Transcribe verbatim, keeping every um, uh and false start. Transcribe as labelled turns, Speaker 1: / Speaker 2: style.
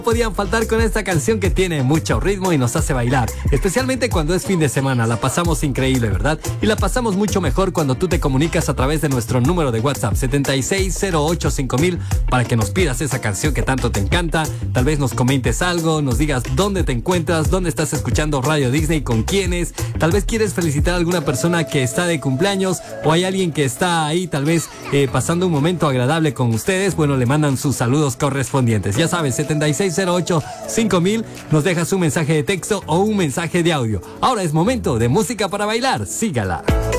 Speaker 1: Podían faltar con esta canción que tiene mucho ritmo y nos hace bailar, especialmente cuando es fin de semana. La pasamos increíble, ¿verdad? Y la pasamos mucho mejor cuando tú te comunicas a través de nuestro número de WhatsApp setenta y seis cero ocho cinco mil para que nos pidas esa canción que tanto te encanta. Tal vez nos comentes algo, nos digas dónde te encuentras, dónde estás escuchando Radio Disney, con quiénes. Tal vez quieres felicitar a alguna persona que está de cumpleaños o hay alguien que está ahí tal vez eh, pasando un momento agradable con ustedes. Bueno, le mandan sus saludos correspondientes. Ya sabes, setenta y seis cero ocho cinco mil, nos dejas un mensaje de texto o un mensaje de audio. Ahora es momento de música para bailar. Sígala.